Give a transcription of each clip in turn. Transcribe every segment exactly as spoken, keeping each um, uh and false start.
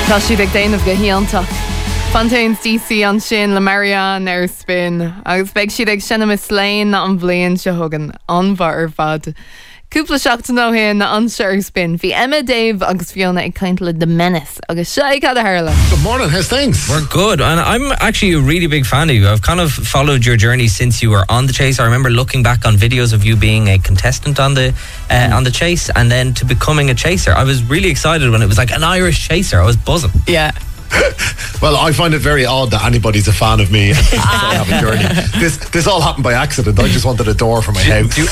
Tá siad ag déanamh go hiantach. Fontaines D C an sin le Marianne ar spin. Agus beag siad ag sinna is léin na an bblion se thugan anmhar ar fad. Cúpla seachta nó héan na anse ar spin. Bhí Emma, Dave agus Fiona ag caint le The Menace. Agus se ag cad a hairla. Good morning, how's things? We're good, and I'm actually a really big fan of you. I've kind of followed your journey since you were on The Chase. I remember looking back on videos of you being a contestant on the uh, mm. on The Chase, and then to becoming a chaser. I was really excited when it was like an Irish chaser. I was buzzing. Yeah. Well, I find it very odd that anybody's a fan of me. I have a journey. This this all happened by accident. I just wanted a door for my house. Do,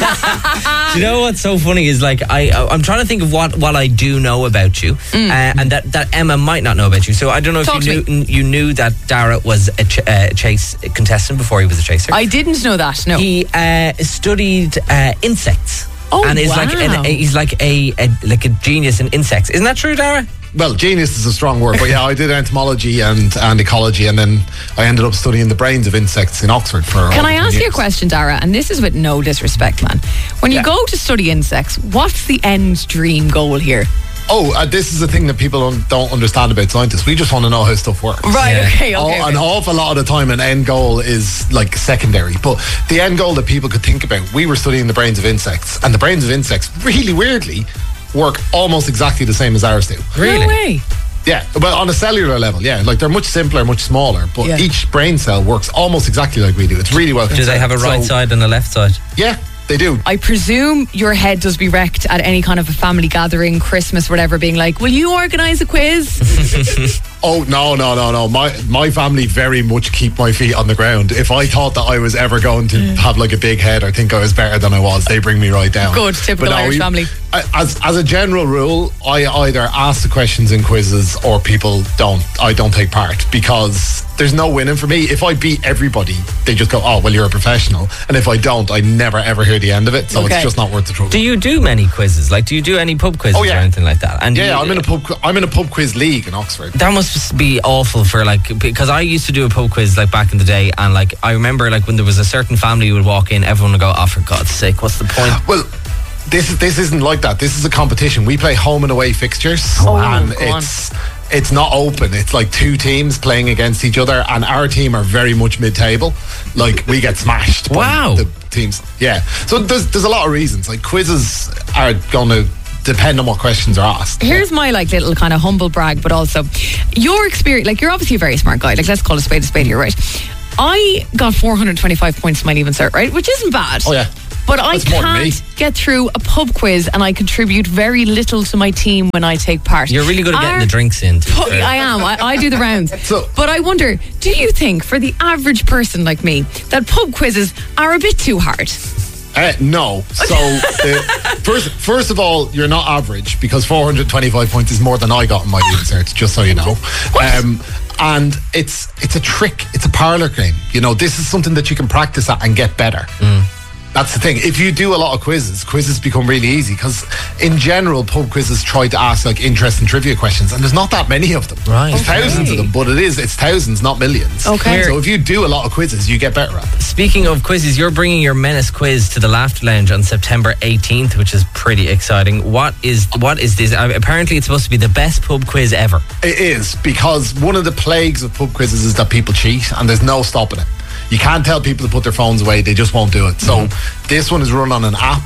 do you know what's so funny is like I I'm trying to think of what, what I do know about you, mm. uh, and that, that Emma might not know about you. So I don't know if Talk you knew you knew that Dara was a ch- uh, chase contestant before he was a chaser. I didn't know that. No, he uh, studied uh, insects. Oh, and is wow. like an, a, he's like a, a like a genius in insects. Isn't that true, Dara? Well, genius is a strong word, but yeah, I did entomology and, and ecology, and then I ended up studying the brains of insects in Oxford for Can I ask years. you a question, Dara? And this is with no disrespect, man. When you Yeah. go to study insects, what's the end dream goal here? Oh, uh, this is a thing that people don't, don't understand about scientists. We just want to know how stuff works. Right, Yeah. okay, okay, All, okay. An awful lot of the time, an end goal is like secondary. But the end goal that people could think about, we were studying the brains of insects, and the brains of insects, really weirdly, work almost exactly the same as ours do. Really? No way. Yeah, well, on a cellular level, yeah. Like, they're much simpler, much smaller, but Yeah. each brain cell works almost exactly like we do. It's really well Do they have a right So, side and a left side? Yeah, they do. I presume your head does be wrecked at any kind of a family gathering, Christmas, whatever, being like, will you organise a quiz? Oh, no, no, no, no. My my family very much keep my feet on the ground. If I thought that I was ever going to have like a big head or think I was better than I was, they bring me right down. Good, typical But no, Irish we- family. I- As as a general rule, I either ask the questions in quizzes or people don't. I don't take part because there's no winning for me. If I beat everybody, they just go, oh, well, you're a professional. And if I don't, I never ever hear the end of it. So Okay. it's just not worth the trouble. Do you do many quizzes? Like, do you do any pub quizzes Oh, yeah. or anything like that? And do Yeah, you- I'm in a pub. qu- I'm in a pub quiz league in Oxford. That must be awful for like, because I used to do a pub quiz like back in the day, and like I remember like when there was a certain family who would walk in, everyone would go, oh, for God's sake, what's the point? Well, this is this isn't like that. This is a competition. We play home and away fixtures, Oh, and go on. it's it's not open. It's like two teams playing against each other, and our team are very much mid-table. Like, we get smashed. by Wow. the teams. Yeah. So there's there's a lot of reasons. Like, quizzes are going to depend on what questions are asked. Here's my like little kind of humble brag, but also your experience. Like, you're obviously a very smart guy. Like, let's call a spade a spade here, right? I got four hundred twenty-five points in my Leaving Cert, right? Which isn't bad. Oh, yeah. But I That's more than me. can't get through a pub quiz, and I contribute very little to my team when I take part. You're really good at getting Are- the drinks in. to be Pu- fair. I am. I, I do the rounds. So- but I wonder, do you think for the average person like me that pub quizzes are a bit too hard? Uh, no. So the, first, first of all, you're not average because four hundred twenty-five points is more than I got in my Leaving Cert, just so you know. Um, and it's it's a trick. It's a parlour game. You know, this is something that you can practice at and get better. That's the thing. If you do a lot of quizzes, quizzes become really easy because, in general, pub quizzes try to ask like interesting trivia questions, and there's not that many of them. Right. There's thousands of them, but it is it's thousands, not millions. Okay. So if you do a lot of quizzes, you get better at them. Speaking of quizzes, you're bringing your Menace quiz to the Laughter Lounge on September eighteenth, which is pretty exciting. What is what is this? Uh, apparently, it's supposed to be the best pub quiz ever. It is, because one of the plagues of pub quizzes is that people cheat, and there's no stopping it. You can't tell people to put their phones away, they just won't do it. So this one is run on an app,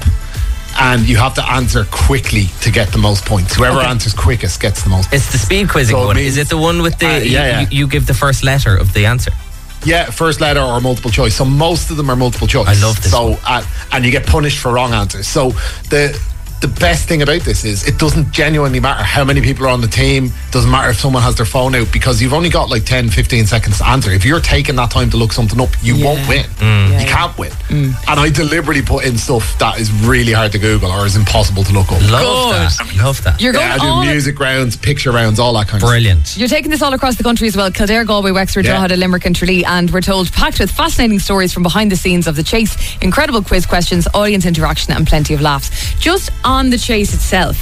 and you have to answer quickly to get the most points. Whoever Okay. answers quickest gets the most. It's the speed quizzing So it one. means- Is it the one with the Uh, you- yeah, yeah. You, you give the first letter of the answer? Yeah, first letter or multiple choice. So most of them are multiple choice. I love this So one. uh, and you get punished for wrong answers. So the the best thing about this is it doesn't genuinely matter how many people are on the team. It doesn't matter if someone has their phone out, because you've only got like ten, fifteen seconds to answer. If you're taking that time to look something up, you Yeah. won't win. Yeah, you yeah. can't win. And I deliberately put in stuff that is really hard to Google or is impossible to look up. Love that. Love that. You're going Yeah, I do all music rounds, picture rounds, all that kind of Brilliant. You're taking this all across the country as well. Kildare, Galway, Wexford, Yeah. Drogheda, Limerick and Tralee, and we're told packed with fascinating stories from behind the scenes of The Chase, incredible quiz questions, audience interaction and plenty of laughs. Just on The Chase itself,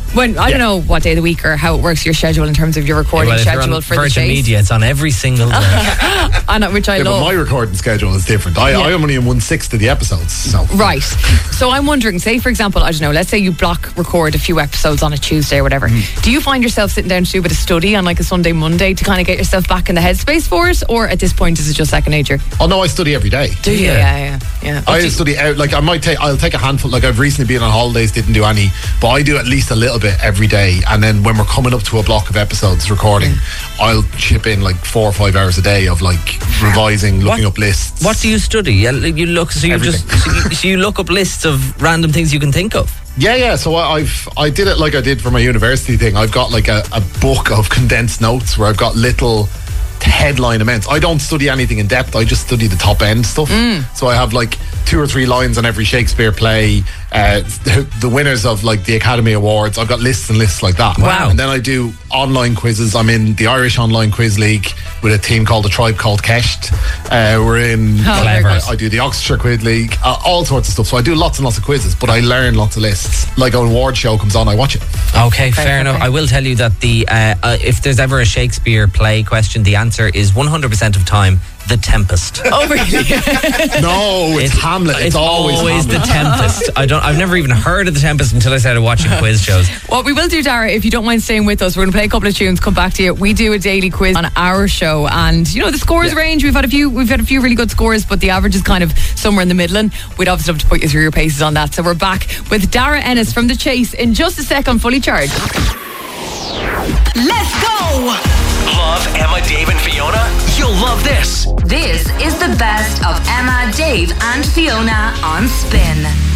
When I Yeah. don't know what day of the week or how it works your schedule in terms of your recording Well, if you're schedule on for the Virgin chase. Media, it's on every single day. And uh, which I Yeah, but love. my recording schedule is different. I, Yeah. I am only in one sixth of the episodes. So Right. So I'm wondering, say for example, I don't know, let's say you block record a few episodes on a Tuesday or whatever. Mm. Do you find yourself sitting down to do a bit of study on like a Sunday, Monday to kind of get yourself back in the headspace for it? Or at this point is it just second nature? Oh no, I study every day. Do you? Yeah. Yeah, yeah, yeah. I study out. Like I might take. I'll take a handful. Like I've recently been on holidays, didn't do any, but I do at least a little bit every day. And then when we're coming up to a block of episodes recording, I'll chip in like four or five hours a day of like revising, looking What- up lists. What do you study? You you look, so you Everything. just, so you, so you look up lists of random things you can think of. Yeah, yeah. So I- I've I did it like I did for my university thing. I've got like a, a book of condensed notes where I've got little headline amounts. I don't study anything in depth. I just study the top end stuff. So I have like two or three lines on every Shakespeare play. Uh, the, the winners of like the Academy Awards. I've got lists and lists like that. Wow. And then I do online quizzes. I'm in the Irish Online Quiz League with a team called the Tribe Called Kesht. Uh, we're in. Oh, very I, good. I do the Oxfordshire Quiz League. Uh, all sorts of stuff. So I do lots and lots of quizzes, but I learn lots of lists. Like an award show comes on, I watch it. Okay, fair okay. enough. I will tell you that the uh, uh, if there's ever a Shakespeare play question, the answer is one hundred percent of time The Tempest. Oh, really? No, it's, Hamlet. It's, It's always, always Hamlet. The Tempest. I don't. I've never even heard of The Tempest until I started watching quiz shows. What we will do, Dara, if you don't mind staying with us, we're going to play a couple of tunes, come back to you. We do a daily quiz on our show, and you know the scores range. We've had a few, we've had a few really good scores, but the average is kind of somewhere in the middle. And we'd obviously love to put you through your paces on that. So we're back with Dara Ennis from The Chase in just a sec on Fully Charged. Let's go! Love Emma, Dave, and Fiona? You'll love this. This is the best of Emma, Dave, and Fiona on Spin.